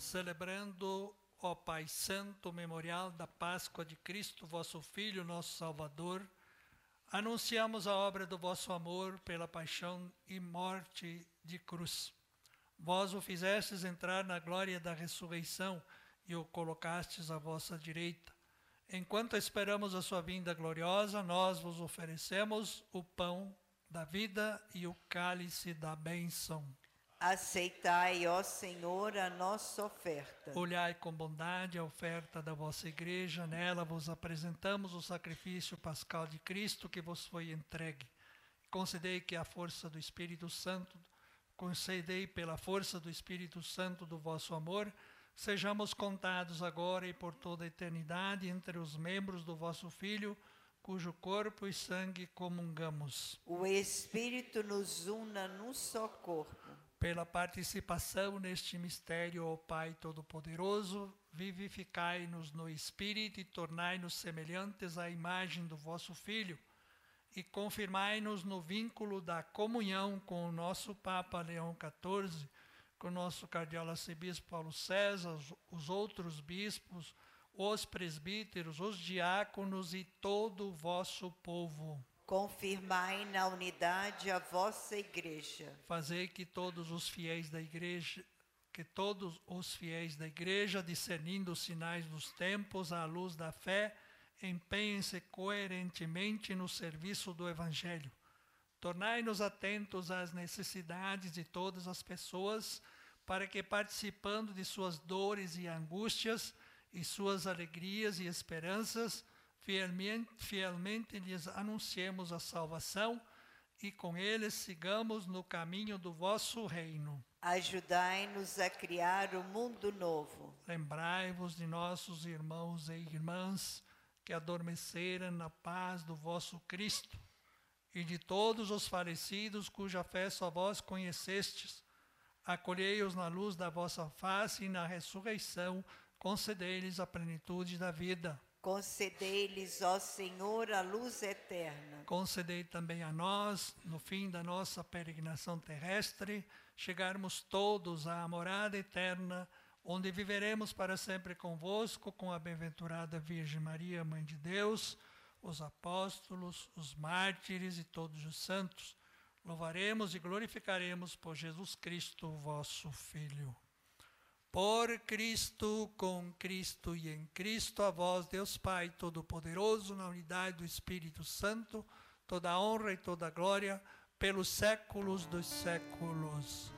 celebrando, ó Pai Santo, o memorial da Páscoa de Cristo, vosso Filho, nosso Salvador, anunciamos a obra do vosso amor pela paixão e morte de cruz. Vós o fizestes entrar na glória da ressurreição e o colocastes à vossa direita. Enquanto esperamos a sua vinda gloriosa, nós vos oferecemos o pão da vida e o cálice da bênção. Aceitai, ó Senhor, a nossa oferta. Olhai com bondade a oferta da vossa igreja, nela vos apresentamos o sacrifício pascal de Cristo que vos foi entregue. Concedei que a força do Espírito Santo, concedei pela força do Espírito Santo do vosso amor, sejamos contados agora e por toda a eternidade entre os membros do vosso Filho, cujo corpo e sangue comungamos. O Espírito nos una num só corpo. Pela participação neste mistério, ó Pai Todo-Poderoso, vivificai-nos no Espírito e tornai-nos semelhantes à imagem do vosso Filho, e confirmai-nos no vínculo da comunhão com o nosso Papa Leão XIV, com o nosso cardeal arcebispo Paulo César, os outros bispos, os presbíteros, os diáconos e todo o vosso povo. Confirmai na unidade a vossa igreja. Fazei que todos os fiéis da igreja, discernindo os sinais dos tempos à luz da fé, empenhem-se coerentemente no serviço do Evangelho. Tornai-nos atentos às necessidades de todas as pessoas, para que, participando de suas dores e angústias, e suas alegrias e esperanças, fielmente lhes anunciemos a salvação e com eles sigamos no caminho do vosso reino. Ajudai-nos a criar um mundo novo. Lembrai-vos de nossos irmãos e irmãs que adormeceram na paz do vosso Cristo e de todos os falecidos cuja fé só vós conhecestes. Acolhei-os na luz da vossa face e na ressurreição concedei-lhes a plenitude da vida. Concedei-lhes, ó Senhor, a luz eterna. Concedei também a nós, no fim da nossa peregrinação terrestre, chegarmos todos à morada eterna, onde viveremos para sempre convosco, com a bem-aventurada Virgem Maria, Mãe de Deus, os apóstolos, os mártires e todos os santos. Louvaremos e glorificaremos por Jesus Cristo, vosso Filho. Por Cristo, com Cristo e em Cristo, a vós, Deus Pai Todo-Poderoso, na unidade do Espírito Santo, toda a honra e toda a glória, pelos séculos dos séculos.